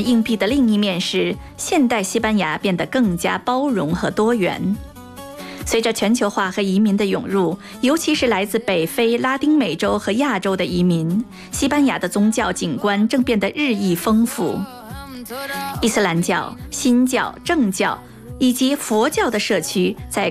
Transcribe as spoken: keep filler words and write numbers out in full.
元硬币的另一面是，现代西班牙变得更加包容和多元。随着全球化和移民的涌入，尤其是来自北非、拉丁美洲和亚洲的移民，西班牙的宗教景观正变得日益丰富。伊斯兰教、新教、正教以及佛教的社区在